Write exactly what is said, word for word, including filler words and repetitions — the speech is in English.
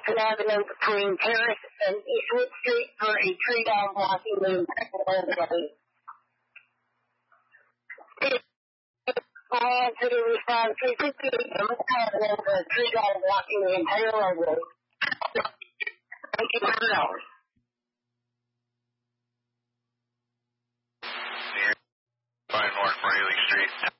Jackson Avenue between Terrace and Eastwood Street for a tree down blocking the roadway. My answer to respond three fifty-eight, I'm confident of a tree down blocking the entire roadway. Thank you for now. five North Braley Street.